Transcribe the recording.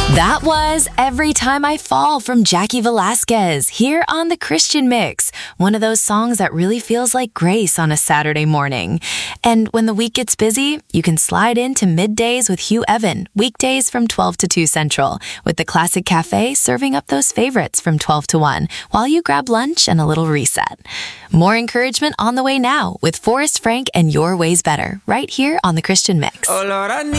That was Every Time I Fall from Jackie Velasquez here on The Christian Mix, one of those songs that really feels like grace on a Saturday morning. And when the week gets busy, you can slide into Middays with Hugh Evan, weekdays from 12 to 2 Central, with the Classic Cafe serving up those favorites from 12 to 1 while you grab lunch and a little reset. More encouragement on the way now with Forrest Frank and Your Way's Better, right here on The Christian Mix. Oh Lord, I need